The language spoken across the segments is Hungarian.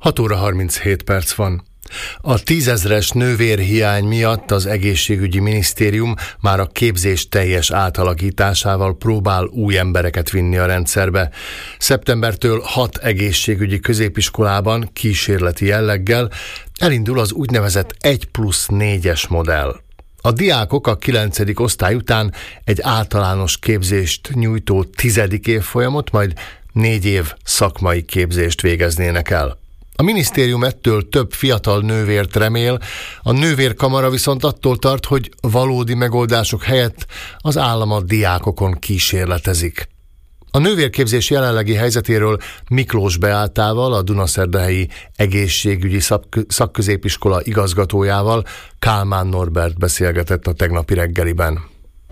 6 óra 37 perc van. A 10 000-es nővérhiány miatt az egészségügyi minisztérium már a képzés teljes átalakításával próbál új embereket vinni a rendszerbe. Szeptembertől 6 egészségügyi középiskolában kísérleti jelleggel elindul az úgynevezett 1+4-es modell. A diákok a 9. osztály után egy általános képzést nyújtó 10. évfolyamot, majd 4 év szakmai képzést végeznének el. A minisztérium ettől több fiatal nővért remél, a nővérkamara viszont attól tart, hogy valódi megoldások helyett az állam a diákokon kísérletezik. A nővérképzés jelenlegi helyzetéről Miklós Beátával, a Dunaszerdahelyi Egészségügyi Szakközépiskola igazgatójával Kálmán Norbert beszélgetett a tegnapi reggeliben.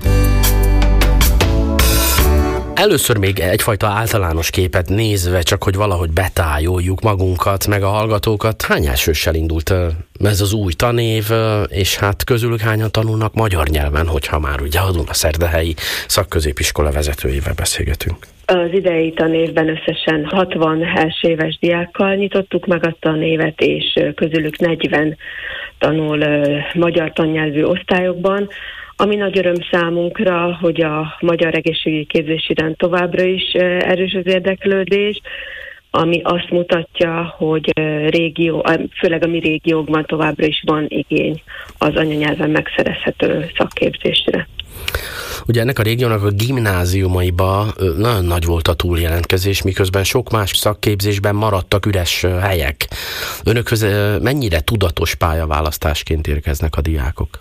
Először még egyfajta általános képet nézve, csak hogy valahogy betájoljuk magunkat, meg a hallgatókat. Hány elsőssel indult ez az új tanév, és hát közülük hányan tanulnak magyar nyelven, hogyha már ugye a Dunaszerdahelyi Szakközépiskola vezetőjével beszélgetünk? Az idei tanévben összesen 60 első éves diákkal nyitottuk meg a tanévet, és közülük 40 tanul magyar tannyelvű osztályokban, ami nagy öröm számunkra, hogy a magyar egészségügyi képzés iránt továbbra is erős az érdeklődés, ami azt mutatja, hogy főleg a mi régiókban továbbra is van igény az anyanyelven megszerezhető szakképzésre. Ugye ennek a régiónak a gimnáziumaiba nagyon nagy volt a túljelentkezés, miközben sok más szakképzésben maradtak üres helyek. Önökhöz mennyire tudatos pályaválasztásként érkeznek a diákok?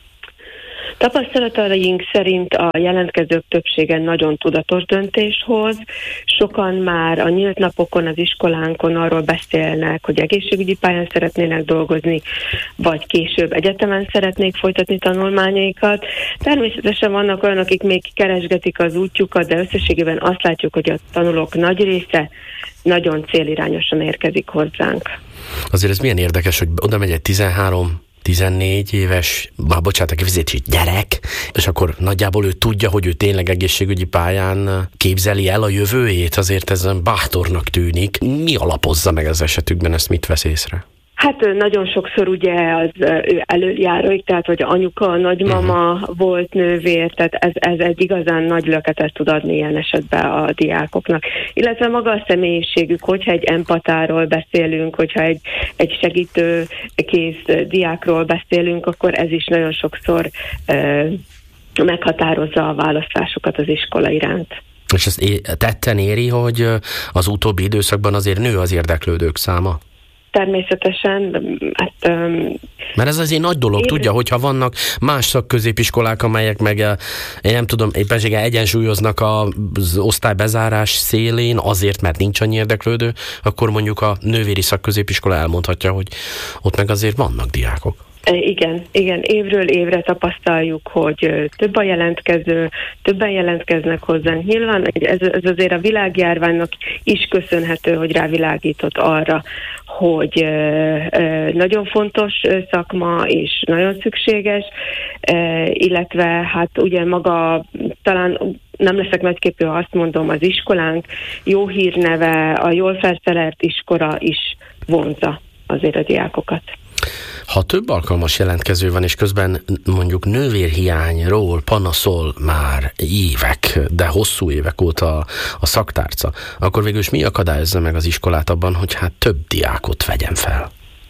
Tapasztalataink szerint a jelentkezők többsége nagyon tudatos döntés hoz. Sokan már a nyílt napokon az iskolánkon arról beszélnek, hogy egészségügyi pályán szeretnének dolgozni, vagy később egyetemen szeretnék folytatni tanulmányaikat. Természetesen vannak olyanok, akik még keresgetik az útjukat, de összességében azt látjuk, hogy a tanulók nagy része nagyon célirányosan érkezik hozzánk. Azért ez milyen érdekes, hogy oda megy egy 14 éves, kifizetési gyerek, és akkor nagyjából ő tudja, hogy ő tényleg egészségügyi pályán képzeli el a jövőjét, azért ez bátornak tűnik. Mi alapozza meg az esetükben, ezt mit vesz észre? Hát nagyon sokszor ugye az ő elöljáróik, tehát hogy anyuka, nagymama volt nővér, tehát ez egy igazán nagy löketet tud adni ilyen esetben a diákoknak. Illetve maga a személyiségük, hogyha egy empatáról beszélünk, hogyha egy segítő kész diákról beszélünk, akkor ez is nagyon sokszor meghatározza a választásukat az iskola iránt. És ezt tetten éri, hogy az utóbbi időszakban azért nő az érdeklődők száma? Természetesen. Mert ez azért nagy dolog, tudja, hogyha vannak más szakközépiskolák, amelyek meg, én nem tudom, éppenséggel egyensúlyoznak az osztálybezárás szélén, azért, mert nincs annyi érdeklődő, akkor mondjuk a nővéri szakközépiskola elmondhatja, hogy ott meg azért vannak diákok. Igen, évről évre tapasztaljuk, hogy több a jelentkező, többen jelentkeznek hozzánk. Nyilván ez azért a világjárványnak is köszönhető, hogy rávilágított arra, hogy nagyon fontos szakma és nagyon szükséges, illetve hát ugye maga talán nem leszek nagyképű, ha azt mondom, az iskolánk jó hírneve, a jól felszerelt iskola is vonzza azért a diákokat. Ha több alkalmas jelentkező van, és közben mondjuk nővérhiányról panaszol már évek, de hosszú évek óta a szaktárca, akkor végül is mi akadályozza meg az iskolát abban, hogy hát több diákot vegyen fel?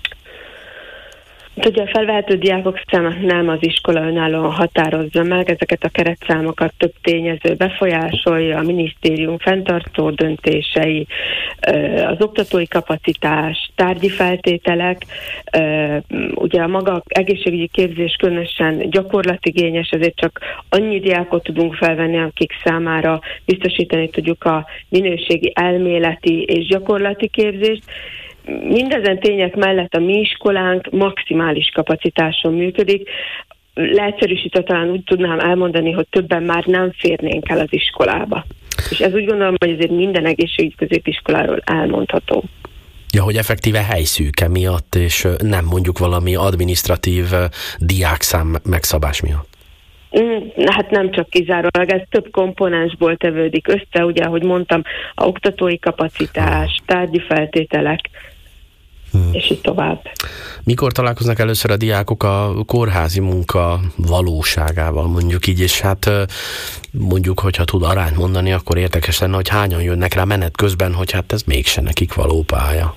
Ugye a felvehető diákok számát nem az iskola önállóan határozza meg, ezeket a keretszámokat több tényező befolyásolja, a minisztérium fenntartó döntései, az oktatói kapacitás, tárgyi feltételek, ugye a maga egészségügyi képzés különösen gyakorlatigényes, ezért csak annyi diákot tudunk felvenni, akik számára biztosítani tudjuk a minőségi elméleti és gyakorlati képzést. Mindezen tények mellett a mi iskolánk maximális kapacitáson működik. Leegyszerűsítve talán úgy tudnám elmondani, hogy többen már nem férnénk el az iskolába. És ez úgy gondolom, hogy azért minden egészségügyi középiskoláról elmondható. Ja, hogy effektíve helyszűke miatt, és nem mondjuk valami adminisztratív diákszám megszabás miatt. Hát nem csak kizárólag, ez több komponensból tevődik össze, ugye, ahogy mondtam, a oktatói kapacitás, tárgyi feltételek. és így tovább. Mikor találkoznak először a diákok a kórházi munka valóságával, mondjuk így, és hát mondjuk, hogyha tud arányt mondani, akkor érdekes lenne, hogy hányan jönnek rá menet közben, hogy hát ez mégse nekik való pálya.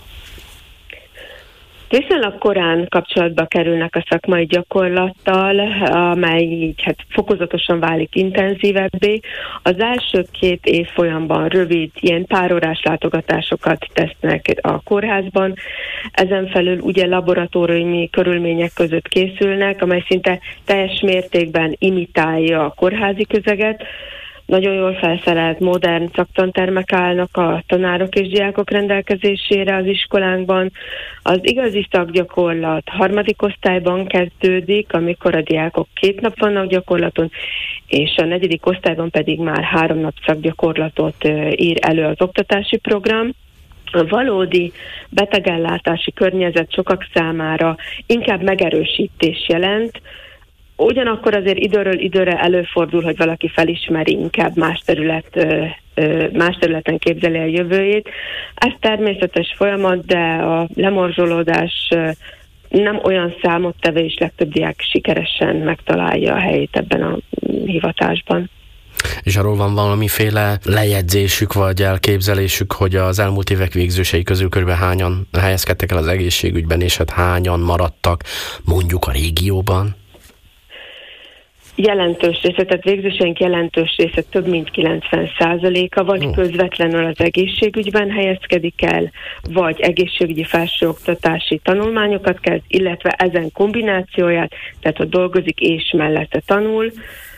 Viszonylag korán kapcsolatba kerülnek a szakmai gyakorlattal, amely így fokozatosan válik intenzívebbé. Az első 2 évfolyamban rövid, ilyen párórás látogatásokat tesznek a kórházban. Ezen felül ugye laboratóriumi körülmények között készülnek, amely szinte teljes mértékben imitálja a kórházi közeget. Nagyon jól felszerelt, modern szaktantermek állnak a tanárok és diákok rendelkezésére az iskolánkban. Az igazi szakgyakorlat 3. osztályban kezdődik, amikor a diákok 2 nap vannak gyakorlaton, és a 4. osztályban pedig már 3 nap szakgyakorlatot ír elő az oktatási program. A valódi betegellátási környezet sokak számára inkább megerősítés jelent. Ugyanakkor azért időről időre előfordul, hogy valaki felismeri, inkább más területen képzeli a jövőjét. Ez természetes folyamat, de a lemorzsolódás nem olyan számottevő, és legtöbb diák sikeresen megtalálja a helyét ebben a hivatásban. És arról van valamiféle lejegyzésük vagy elképzelésük, hogy az elmúlt évek végzősei közül körülbelül hányan helyezkedtek el az egészségügyben, és hát hányan maradtak mondjuk a régióban? Jelentős része, tehát végzőseink jelentős része, több mint 90%-a vagy közvetlenül az egészségügyben helyezkedik el, vagy egészségügyi felsőoktatási tanulmányokat kezd, illetve ezen kombinációját, tehát ha dolgozik és mellette tanul.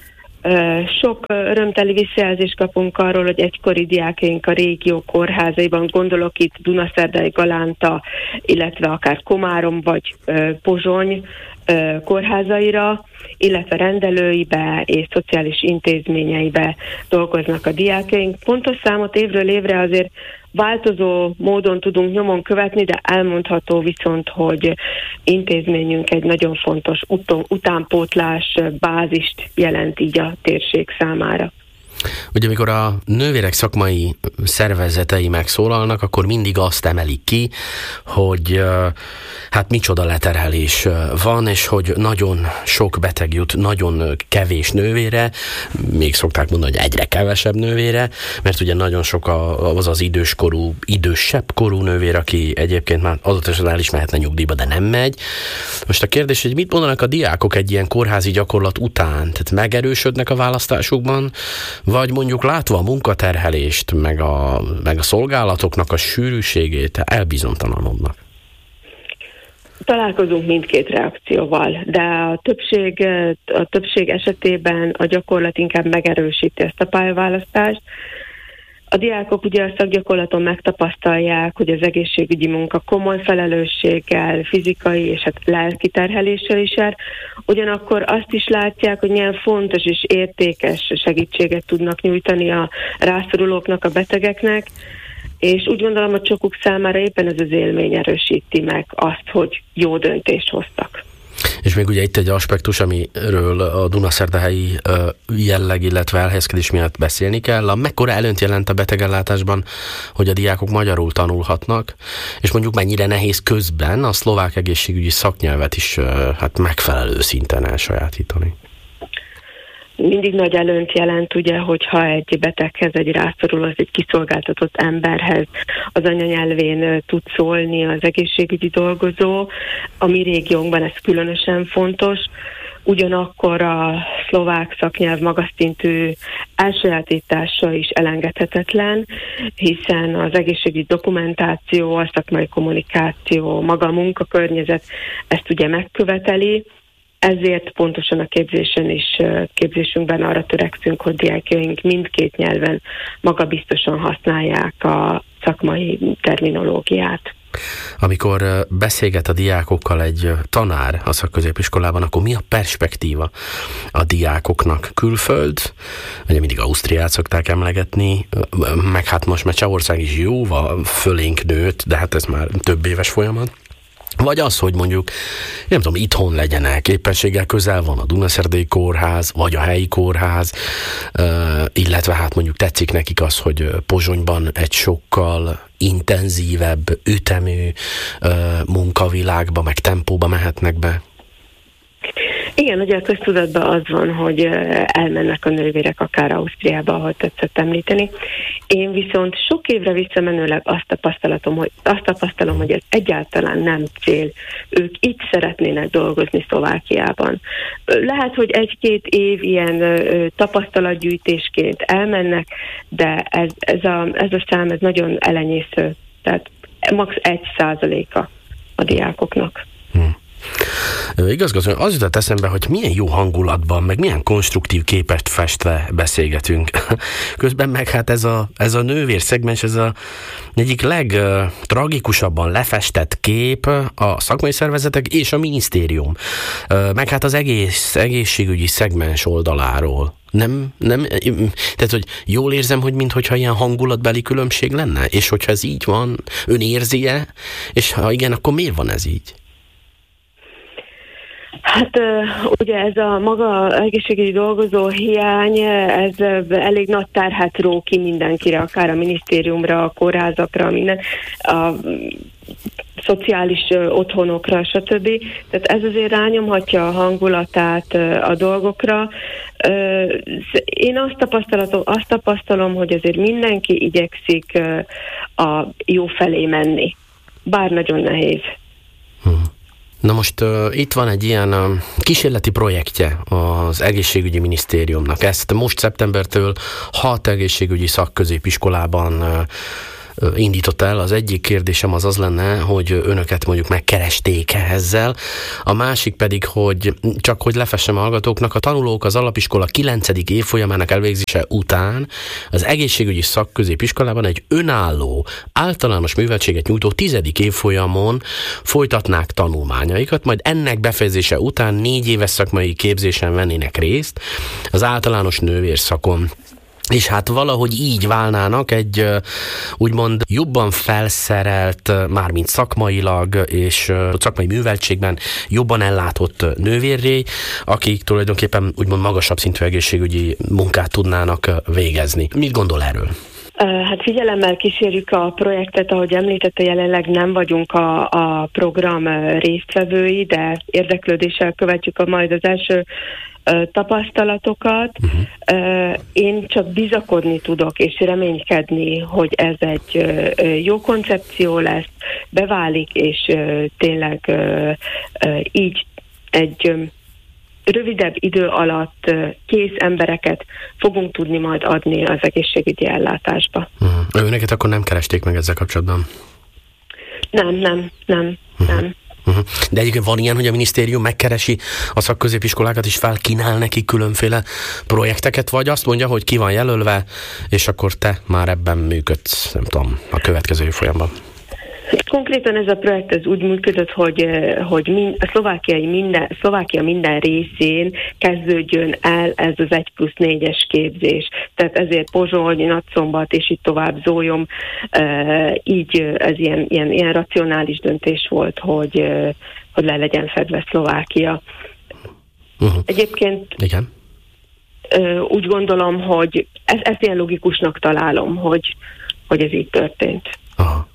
Sok örömteli visszajelzést kapunk arról, hogy egykori diákjaink a régió kórházaiban, gondolok itt Dunaszerdai, Galánta, illetve akár Komárom vagy Pozsony kórházaira, illetve rendelőibe és szociális intézményeibe dolgoznak a diákjaink. Pontos számot évről évre azért változó módon tudunk nyomon követni, de elmondható viszont, hogy intézményünk egy nagyon fontos utánpótlás bázist jelent így a térség számára. Ugye amikor a nővérek szakmai szervezetei megszólalnak, akkor mindig azt emelik ki, hogy hát micsoda leterhelés van, és hogy nagyon sok beteg jut nagyon kevés nővére, még szokták mondani, hogy egyre kevesebb nővére, mert ugye nagyon sok az idősebb korú nővér, aki egyébként már adott esetben el is mehetne nyugdíjba, de nem megy. Most a kérdés, hogy mit mondanak a diákok egy ilyen kórházi gyakorlat után? Tehát megerősödnek a választásukban, vagy mondjuk látva a munkaterhelést, meg a szolgálatoknak a sűrűségét elbizonytalanodnak? Találkozunk mindkét reakcióval, de a többség esetében a gyakorlat inkább megerősíti ezt a pályaválasztást. A diákok ugye a szakgyakorlaton megtapasztalják, hogy az egészségügyi munka komoly felelősséggel, fizikai és lelki terheléssel is jár. Ugyanakkor azt is látják, hogy milyen fontos és értékes segítséget tudnak nyújtani a rászorulóknak, a betegeknek, és úgy gondolom, hogy sokuk számára éppen ez az élmény erősíti meg azt, hogy jó döntést hoztak. És még ugye itt egy aspektus, amiről a dunaszerdahelyi jelleg, illetve elhelyezkedés miatt beszélni kell. Mekkora előnyt jelent a betegellátásban, hogy a diákok magyarul tanulhatnak, és mondjuk mennyire nehéz közben a szlovák egészségügyi szaknyelvet is hát megfelelő szinten elsajátítani? Mindig nagy előnyt jelent, ugye, hogyha egy beteghez, egy rászoruló, egy kiszolgáltatott emberhez az anyanyelvén tud szólni az egészségügyi dolgozó. A mi régiónkban ez különösen fontos. Ugyanakkor a szlovák szaknyelv magas szintű elsajátítása is elengedhetetlen, hiszen az egészségügyi dokumentáció, a szakmai kommunikáció, maga a munkakörnyezet ezt ugye megköveteli. Ezért pontosan a képzésünkben arra törekszünk, hogy diákjaink mindkét nyelven magabiztosan használják a szakmai terminológiát. Amikor beszélget a diákokkal egy tanár a szakközépiskolában, akkor mi a perspektíva a diákoknak? Külföld? Ugye mindig Ausztriát szokták emlegetni, meg hát most már Csehország is jóval fölénk nőtt, de hát ez már több éves folyamat. Vagy az, hogy mondjuk, nem tudom, itthon legyenek, éppenséggel közel van a Dunaszerdai kórház, vagy a helyi kórház, illetve hát mondjuk tetszik nekik az, hogy Pozsonyban egy sokkal intenzívebb ütemű munkavilágba, meg tempóba mehetnek be? Igen, ugye a köztudatban az van, hogy elmennek a nővérek akár Ausztriába, ahol tetszett említeni. Én viszont sok évre visszamenőleg azt tapasztalom, hogy ez egyáltalán nem cél. Ők itt szeretnének dolgozni Szlovákiában. Lehet, hogy 1-2 év ilyen tapasztalatgyűjtésként elmennek, de ez a szám ez nagyon elenyésző. Tehát max. 1% a diákoknak. Igazgató, az jutott eszembe, hogy milyen jó hangulatban, meg milyen konstruktív képet festve beszélgetünk. Közben meg hát ez a nővér szegmens, ez az egyik legtragikusabban lefestett kép a szakmai szervezetek és a minisztérium. Meg hát az egész egészségügyi szegmens oldaláról. Nem, tehát, hogy jól érzem, hogy minthogyha ilyen hangulatbeli különbség lenne, és hogyha ez így van, ön érzi-e, és ha igen, akkor miért van ez így? Hát ugye ez a maga egészségügyi dolgozó hiány, ez elég nagy terhet ró ki mindenkire, akár a minisztériumra, a kórházakra, a szociális otthonokra, stb. Tehát ez azért rányomhatja a hangulatát a dolgokra. Én azt tapasztalom, hogy azért mindenki igyekszik a jó felé menni. Bár nagyon nehéz. Na most itt van egy ilyen kísérleti projektje az egészségügyi minisztériumnak. Ezt most szeptembertől 6 egészségügyi szakközépiskolában indított el. Az egyik kérdésem az lenne, hogy önöket mondjuk megkeresték-e ezzel. A másik pedig, hogy csak hogy lefessem a hallgatóknak, a tanulók az alapiskola 9. évfolyamának elvégzése után az egészségügyi szakközépiskolában egy önálló, általános műveltséget nyújtó 10. évfolyamon folytatnák tanulmányaikat, majd ennek befejezése után 4 éves szakmai képzésen vennének részt az általános nővérszakon. És hát valahogy így válnának egy úgymond jobban felszerelt, mármint szakmailag és szakmai műveltségben jobban ellátott nővérré, akik tulajdonképpen úgymond magasabb szintű egészségügyi munkát tudnának végezni. Mit gondol erről? Hát figyelemmel kísérjük a projektet, ahogy említette, jelenleg nem vagyunk a program résztvevői, de érdeklődéssel követjük majd az első tapasztalatokat. Én csak bizakodni tudok, és reménykedni, hogy ez egy jó koncepció lesz, beválik, és tényleg így egy rövidebb idő alatt kész embereket fogunk tudni majd adni az egészségügyi ellátásba. Önöket akkor nem keresték meg ezzel kapcsolatban? Nem. De egyébként van ilyen, hogy a minisztérium megkeresi a szakközépiskolákat és felkínál nekik különféle projekteket, vagy azt mondja, hogy ki van jelölve, és akkor te már ebben működsz, nem tudom, a következő folyamban. Konkrétan ez a projekt ez úgy működött, hogy a Szlovákia minden részén kezdődjön el ez az 1+4-es képzés. Tehát ezért Pozsony, Nagyszombat és így tovább Zólyom, így ez ilyen racionális döntés volt, hogy le legyen fedve Szlovákia. Egyébként igen. Úgy gondolom, hogy ezt ilyen logikusnak találom, hogy ez így történt. Aha.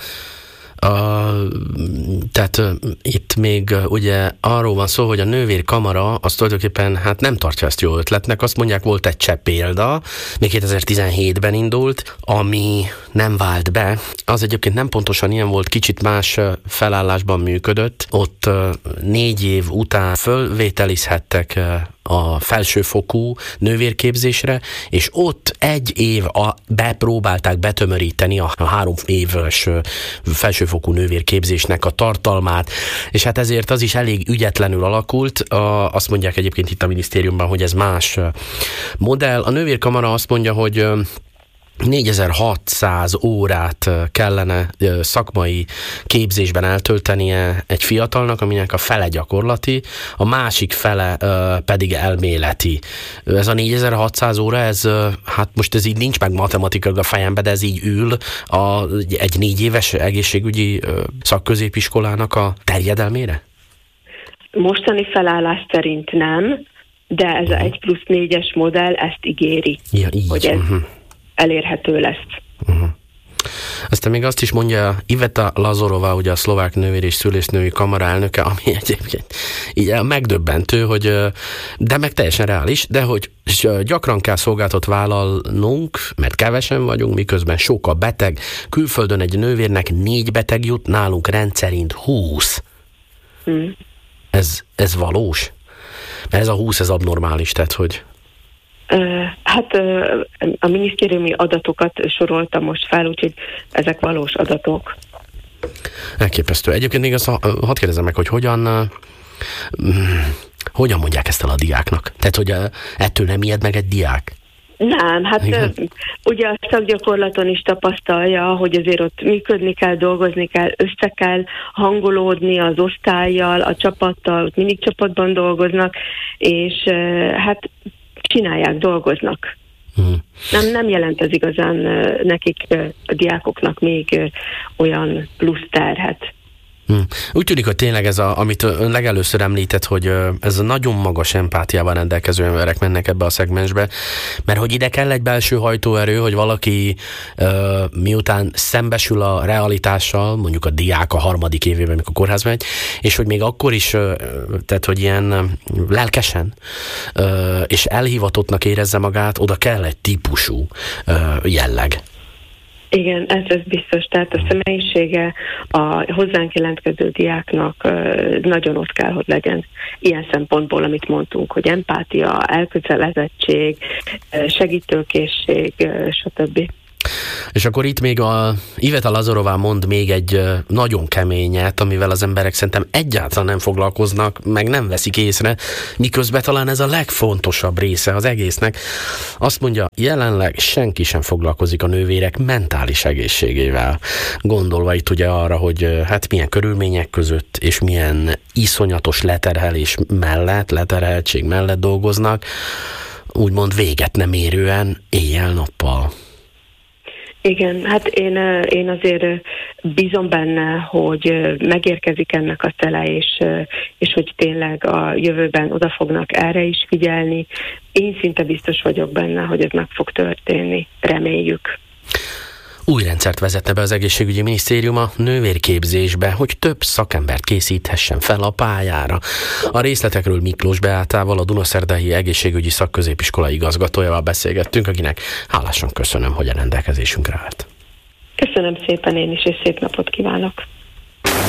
Tehát itt még ugye arról van szó, hogy a nővérkamara az tulajdonképpen hát nem tartja ezt jó ötletnek. Azt mondják, volt egy csepp példa, még 2017-ben indult, ami nem vált be. Az egyébként nem pontosan ilyen volt, kicsit más felállásban működött. Ott 4 év után fölvételizhettek a felsőfokú nővérképzésre, és ott 1 év bepróbálták betömöríteni a 3 éves felsőfokú nővérképzésnek a tartalmát, és hát ezért az is elég ügyetlenül alakult. Azt mondják egyébként itt a minisztériumban, hogy ez más modell. A nővérkamara azt mondja, hogy 4600 órát kellene szakmai képzésben eltöltenie egy fiatalnak, aminek a fele gyakorlati, a másik fele pedig elméleti. Ez a 4600 óra, hát most ez így nincs meg matematikailag a fejembe, de ez így ül egy 4 éves egészségügyi szakközépiskolának a terjedelmére? Mostani felállás szerint nem, de ez a 1+4-es modell ezt ígéri, ja, így. hogy ez elérhető lesz. Aztán még azt is mondja Iveta Lazorova, ugye a Szlovák Nővér és Szülésznői Kamara elnöke, ami egyébként így megdöbbentő, hogy, de meg teljesen reális, de hogy gyakran kell szolgáltat vállalnunk, mert kevesen vagyunk, miközben sok a beteg. Külföldön egy nővérnek 4 beteg jut, nálunk rendszerint 20. Ez valós? Mert ez a 20, ez abnormális, tehát hogy... Hát a minisztériumi adatokat soroltam most fel, úgyhogy ezek valós adatok. Elképesztő. Egyébként még azt hadd kérdezem meg, hogy hogyan mondják ezt el a diáknak? Tehát, hogy ettől nem ijed meg egy diák? Nem, hát ugye a szakgyakorlaton is tapasztalja, hogy azért ott működni kell, dolgozni kell, össze kell hangolódni az osztállyal, a csapattal, ott mindig csapatban dolgoznak, és hát csinálják, dolgoznak. Nem jelent ez igazán nekik, a diákoknak még olyan plusz terhet. Úgy tűnik, hogy tényleg ez, amit ön legelőször említett, hogy ez a nagyon magas empátiával rendelkező emberek mennek ebbe a szegmensbe, mert hogy ide kell egy belső hajtóerő, hogy valaki miután szembesül a realitással, mondjuk a diák a 3. évében, amikor kórházba megy, és hogy még akkor is, tehát hogy ilyen lelkesen és elhivatottnak érezze magát, oda kell egy típusú jelleg. Igen, ez biztos. Tehát a személyisége a hozzánk jelentkező diáknak nagyon ott kell, hogy legyen. Ilyen szempontból, amit mondtunk, hogy empátia, elkötelezettség, segítőkészség, stb. És akkor itt még a Iveta Lazorová mond még egy nagyon keményet, amivel az emberek szerintem egyáltalán nem foglalkoznak, meg nem veszik észre, miközben talán ez a legfontosabb része az egésznek. Azt mondja, jelenleg senki sem foglalkozik a nővérek mentális egészségével. Gondolva itt ugye arra, hogy hát milyen körülmények között és milyen iszonyatos leterheltség mellett dolgoznak, úgymond véget nem érően éjjel-nappal. Igen, hát én azért bízom benne, hogy megérkezik ennek a szele, és hogy tényleg a jövőben oda fognak erre is figyelni. Én szinte biztos vagyok benne, hogy ez meg fog történni. Reméljük. Új rendszert vezetne be az egészségügyi minisztérium a nővérképzésbe, hogy több szakembert készíthessen fel a pályára. A részletekről Miklós Beátával, a Dunaszerdahelyi Egészségügyi Szakközépiskola igazgatójával beszélgettünk, akinek hálásan köszönöm, hogy a rendelkezésünkre állt. Köszönöm szépen én is, és szép napot kívánok!